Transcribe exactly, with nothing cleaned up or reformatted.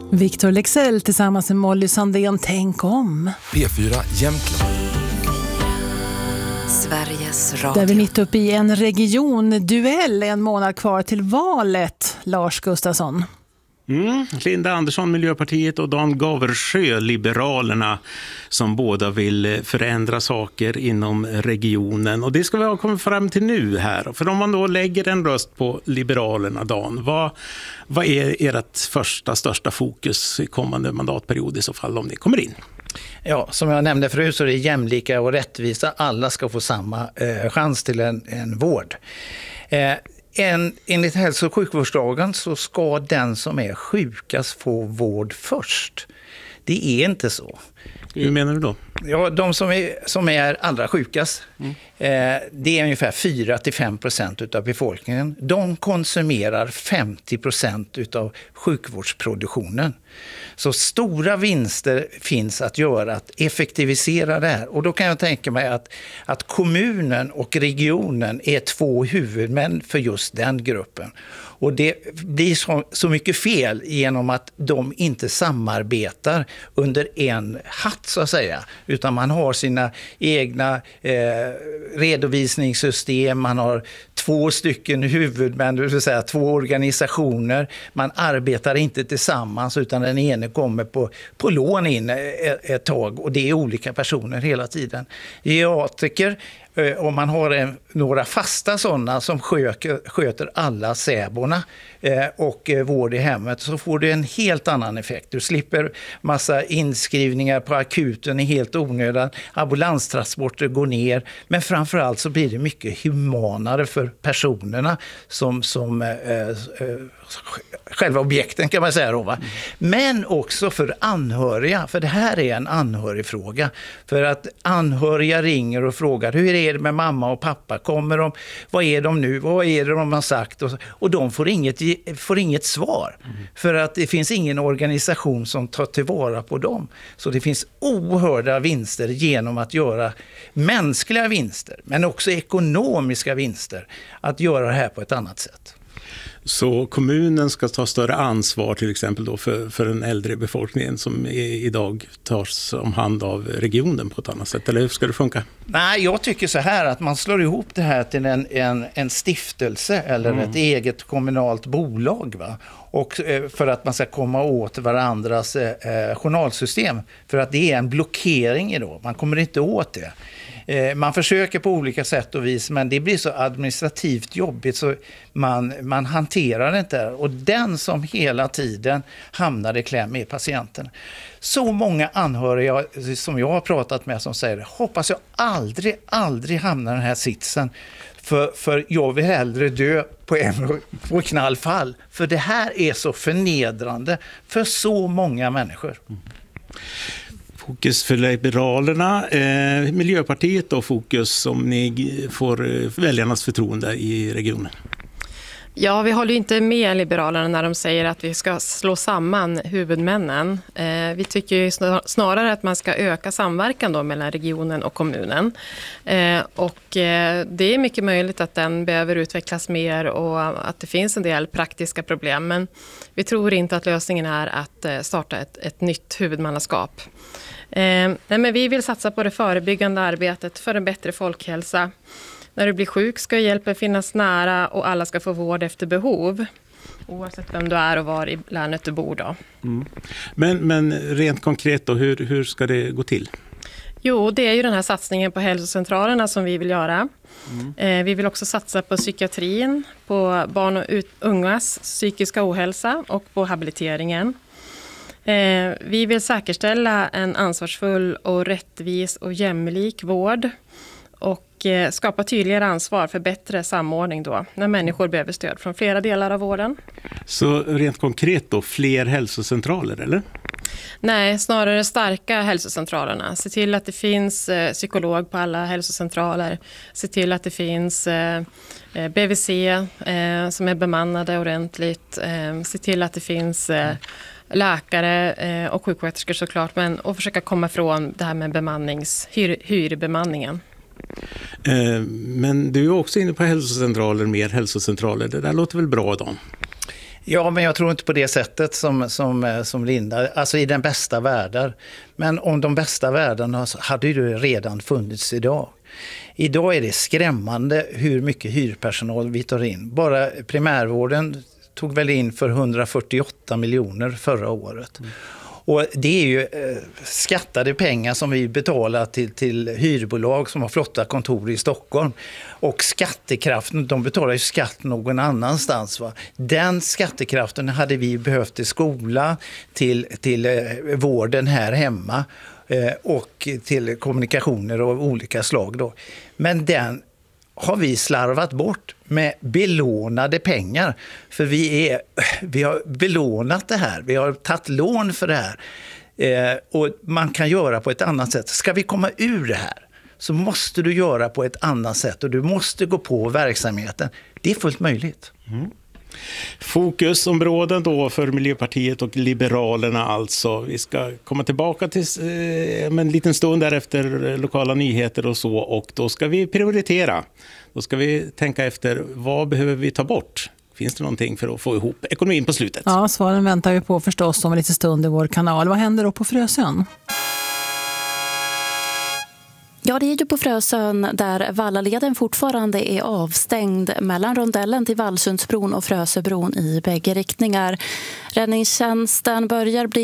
Victor Lexell tillsammans med Molly Sandén, tänk om. P fyra Jämtland. Sveriges Radio. Där vi mitt uppe i en regionduell, en månad kvar till valet, Lars Gustafsson. Mm, Linda Andersson, Miljöpartiet, och Dan Gaversjö, Liberalerna, som båda vill förändra saker inom regionen. Och det ska vi ha kommit fram till nu här. För om man då lägger en röst på Liberalerna, Dan, vad, vad är ert första, största fokus i kommande mandatperiod i så fall om ni kommer in? Ja, som jag nämnde förut så är det jämlika och rättvisa. Alla ska få samma eh, chans till en, en vård. Eh, En, enligt hälso- och sjukvårdslagen så ska den som är sjukast få vård först. Det är inte så. Hur menar du då? Ja, de som är, som är allra sjukast, mm. eh, det är ungefär fyra till fem procent av befolkningen. De konsumerar femtio procent av sjukvårdsproduktionen. Så stora vinster finns att göra, att effektivisera det här. Och då kan jag tänka mig att, att kommunen och regionen är två huvudmän för just den gruppen. Och det blir så, så mycket fel genom att de inte samarbetar under en hatt så att säga. Utan man har sina egna eh, redovisningssystem, man har två stycken huvudmän, det vill säga två organisationer. Man arbetar inte tillsammans utan den ene kommer på, på lån in ett, ett tag och det är olika personer hela tiden. Geriatriker, om man har en, några fasta sådana som sköter, sköter alla säborna eh, och eh, vård i hemmet, så får du en helt annan effekt. Du slipper massa inskrivningar på akuten i helt onödan, ambulanstransporter går ner, men framförallt så blir det mycket humanare för personerna som, som eh, eh, själva objekten kan man säga då, va? Mm. Men också för anhöriga, för det här är en anhörigfråga. För att anhöriga ringer och frågar, hur är det med mamma och pappa? Kommer de? Vad är de nu? Vad är det de har sagt? Och, och de får inget, får inget svar. Mm. För att det finns ingen organisation som tar tillvara på dem. Så det finns oerhörda vinster genom att göra mänskliga vinster, men också ekonomiska vinster, att göra det här på ett annat sätt. Så kommunen ska ta större ansvar till exempel då för, för den äldre befolkningen som är, idag tas om hand av regionen på ett annat sätt, eller hur ska det funka? Nej, jag tycker så här att man slår ihop det här till en, en, en stiftelse eller mm. ett eget kommunalt bolag, va? Och för att man ska komma åt varandras eh, journalsystem, för att det är en blockering idag, man kommer inte åt det. Man försöker på olika sätt och vis, men det blir så administrativt jobbigt så man, man hanterar det inte. Och den som hela tiden hamnar i kläm är patienten. Så många anhöriga som jag har pratat med som säger, hoppas jag aldrig, aldrig hamnar i den här sitsen. För, för jag vill hellre dö på en på knallfall. För det här är så förnedrande för så många människor. Mm. Fokus för Liberalerna, eh, Miljöpartiet och fokus om ni får eh, väljarnas förtroende i regionen. Ja, vi håller inte med Liberalerna när de säger att vi ska slå samman huvudmännen. Eh, vi tycker ju snarare att man ska öka samverkan då mellan regionen och kommunen. Eh, och eh, det är mycket möjligt att den behöver utvecklas mer och att det finns en del praktiska problem. Men vi tror inte att lösningen är att eh, starta ett, ett nytt huvudmannaskap. Eh, nej, men vi vill satsa på det förebyggande arbetet för en bättre folkhälsa. När du blir sjuk ska hjälpen finnas nära och alla ska få vård efter behov. Oavsett vem du är och var i länet du bor då. Mm. Men, men rent konkret då, hur, hur ska det gå till? Jo, det är ju den här satsningen på hälsocentralerna som vi vill göra. Mm. Eh, vi vill också satsa på psykiatrin, på barn och ut- ungas psykiska ohälsa och på habiliteringen. Eh, vi vill säkerställa en ansvarsfull och rättvis och jämlik vård och eh, skapa tydligare ansvar för bättre samordning då när människor behöver stöd från flera delar av vården. Så rent konkret då, fler hälsocentraler eller? Nej, snarare starka hälsocentralerna. Se till att det finns eh, psykolog på alla hälsocentraler. Se till att det finns eh, B V C eh, som är bemannade ordentligt. Eh, se till att det finns eh, läkare eh, och sjuksköterskor såklart. Men, och försöka komma från det här med bemannings, hyr, hyrbemanningen. Eh, men du är också inne på hälsocentraler, mer hälsocentraler. Det där låter väl bra, Dan? Ja, men jag tror inte på det sättet som, som, som Linda, alltså i den bästa världen. Men om de bästa världarna hade ju redan funnits idag. Idag är det skrämmande hur mycket hyrpersonal vi tar in. Bara primärvården tog väl in för hundrafyrtioåtta miljoner förra året. Mm. Och det är ju eh, skattade pengar som vi betalar till, till hyrbolag som har flotta kontor i Stockholm. Och skattekraften, de betalar ju skatt någon annanstans. Va? Den skattekraften hade vi behövt till skola, till, till eh, vården här hemma eh, och till kommunikationer av olika slag. Då. Men den har vi slarvat bort med belånade pengar. För vi, är, vi har belånat det här. Vi har tagit lån för det här. Eh, och man kan göra på ett annat sätt. Ska vi komma ur det här så måste du göra på ett annat sätt. Och du måste gå på verksamheten. Det är fullt möjligt. Mm. Fokusområden då för Miljöpartiet och Liberalerna alltså. Vi ska komma tillbaka till eh, en liten stund där efter lokala nyheter och så, och då ska vi prioritera. Då ska vi tänka efter, vad behöver vi ta bort? Finns det någonting för att få ihop ekonomin på slutet? Ja, svaren väntar vi på förstås om en liten stund i vår kanal. Vad händer då på Frösön? Ja, det är ju på Frösön där Vallaleden fortfarande är avstängd mellan rondellen till Vallsundsbron och Frösöbron i bägge riktningar. Räddningstjänsten börjar bli